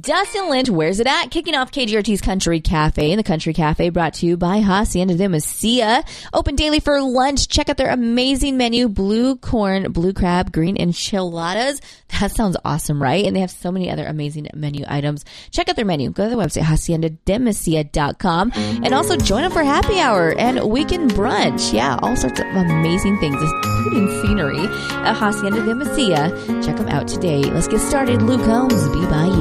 Dustin Lynch, where's it at? Kicking off KGRT's Country Cafe. And the Country Cafe brought to you by Hacienda de Mesilla. Open daily for lunch. Check out their amazing menu. Blue corn, blue crab, green enchiladas. That sounds awesome, right? And they have so many other amazing menu items. Check out their menu. Go to their website, haciendademesilla.com. And also join them for happy hour and weekend brunch. Yeah, all sorts of amazing things, including scenery at Hacienda de Mesilla. Check them out today. Let's get started. Luke Combs, be by you.